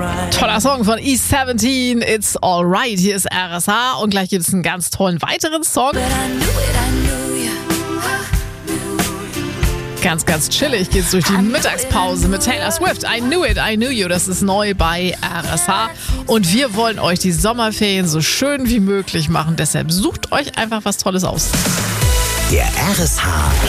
Toller Song von E17, It's Alright. Hier ist RSH und gleich gibt es einen ganz tollen weiteren Song. Ganz, ganz chillig geht's durch die Mittagspause mit Taylor Swift. I knew it, I knew you. Das ist neu bei RSH. Und wir wollen euch die Sommerferien so schön wie möglich machen. Deshalb sucht euch einfach was Tolles aus. Der RSH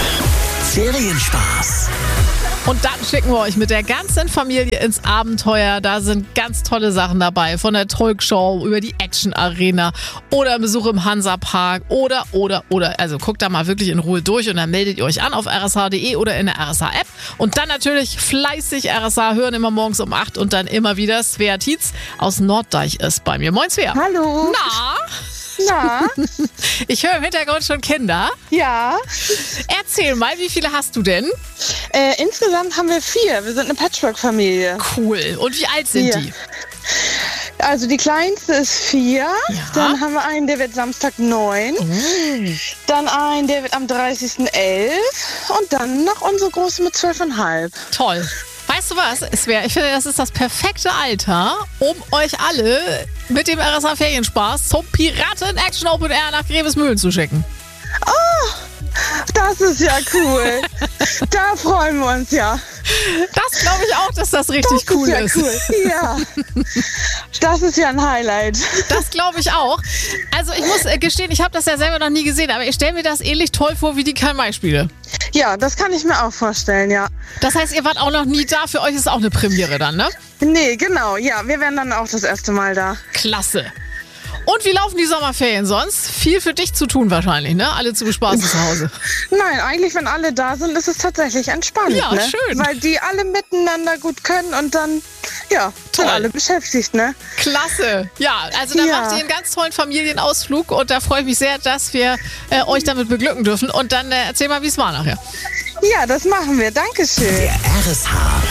Ferienspaß. Und dann schicken wir euch mit der ganzen Familie ins Abenteuer. Da sind ganz tolle Sachen dabei. Von der Talkshow über die Action Arena oder ein Besuch im Hansapark oder. Also guckt da mal wirklich in Ruhe durch und dann meldet ihr euch an auf rsh.de oder in der RSH-App. Und dann natürlich fleißig RSH hören, immer morgens um 8 und dann immer wieder. Svea Tietz aus Norddeich ist bei mir. Moin Svea. Hallo. Na? Ich höre im Hintergrund schon Kinder. Ja. Erzähl mal, wie viele hast du denn? Insgesamt haben wir 4. Wir sind eine Patchwork-Familie. Cool. Und wie alt sind die? Also die kleinste ist 4. Ja. Dann haben wir einen, der wird Samstag 9. Dann einen, der wird am 30. 11. Und dann noch unsere Große mit 12,5. Toll. Weißt du was, Svea? Ich finde, das ist das perfekte Alter, um euch alle mit dem RSH Ferienspaß zum Piraten Action Open Air nach Grevesmühlen zu schicken. Oh, das ist ja cool. Da freuen wir uns ja. Das glaube ich auch, dass das richtig cool ist. Ja, das ist ja ein Highlight. Das glaube ich auch. Also ich muss gestehen, ich habe das ja selber noch nie gesehen, aber ich stelle mir das ähnlich toll vor wie die Karl-May-Spiele. Ja, das kann ich mir auch vorstellen, ja. Das heißt, ihr wart auch noch nie da, für euch ist es auch eine Premiere dann, ne? Nee, genau, ja, wir werden dann auch das erste Mal da. Klasse. Und wie laufen die Sommerferien sonst? Viel für dich zu tun wahrscheinlich, ne? Alle zu bespaßen zu Hause. Nein, eigentlich, wenn alle da sind, ist es tatsächlich entspannt. Ja, ne? schön. Weil die alle miteinander gut können und dann, ja, sind alle beschäftigt, ne? Klasse. Ja, also da macht ihr einen ganz tollen Familienausflug und da freue ich mich sehr, dass wir euch damit beglücken dürfen. Und dann erzähl mal, wie es war nachher. Ja, das machen wir. Dankeschön. Der RSH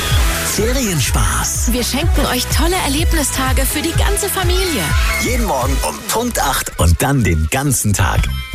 Ferienspaß. Wir schenken euch tolle Erlebnistage für die ganze Familie. Jeden Morgen um Punkt 8 und dann den ganzen Tag.